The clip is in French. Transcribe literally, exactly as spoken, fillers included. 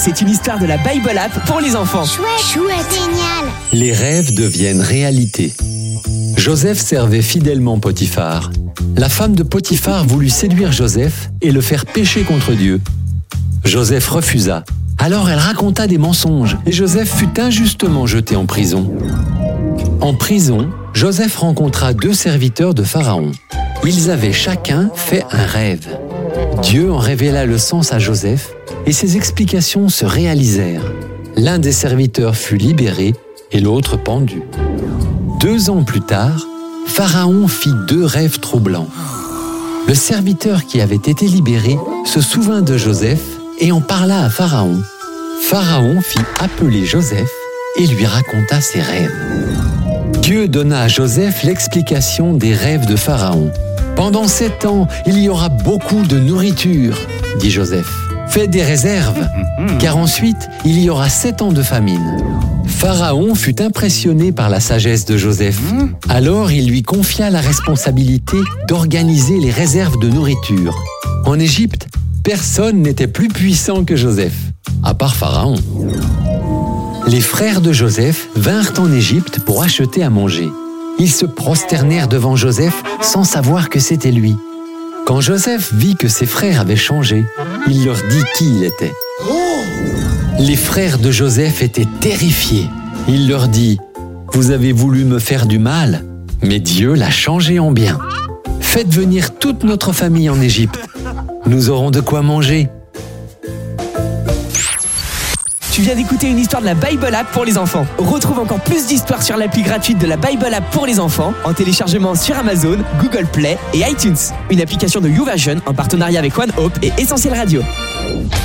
c'est une histoire de la Bible App pour les enfants. Chouette, chouette, génial. Les rêves deviennent réalité. Joseph servait fidèlement Potiphar. La femme de Potiphar voulut séduire Joseph et le faire pécher contre Dieu. Joseph refusa. Alors elle raconta des mensonges et Joseph fut injustement jeté en prison. En prison, Joseph rencontra deux serviteurs de Pharaon. Ils avaient chacun fait un rêve. Dieu en révéla le sens à Joseph et ses explications se réalisèrent. L'un des serviteurs fut libéré et l'autre pendu. Deux ans plus tard, Pharaon fit deux rêves troublants. Le serviteur qui avait été libéré se souvint de Joseph et en parla à Pharaon. Pharaon fit appeler Joseph et lui raconta ses rêves. Dieu donna à Joseph l'explication des rêves de Pharaon. « Pendant sept ans, il y aura beaucoup de nourriture, dit Joseph. Fais des réserves, car ensuite, il y aura sept ans de famine. » Pharaon fut impressionné par la sagesse de Joseph. Alors il lui confia la responsabilité d'organiser les réserves de nourriture. En Égypte, personne n'était plus puissant que Joseph, à part Pharaon. Les frères de Joseph vinrent en Égypte pour acheter à manger. Ils se prosternèrent devant Joseph sans savoir que c'était lui. Quand Joseph vit que ses frères avaient changé, il leur dit qui il était. Les frères de Joseph étaient terrifiés. Il leur dit « Vous avez voulu me faire du mal, mais Dieu l'a changé en bien. Faites venir toute notre famille en Égypte. Nous aurons de quoi manger. » Tu viens d'écouter une histoire de la Bible App pour les enfants. Retrouve encore plus d'histoires sur l'appli gratuite de la Bible App pour les enfants en téléchargement sur Amazon, Google Play et iTunes. Une application de YouVersion en partenariat avec One Hope et Essentiel Radio.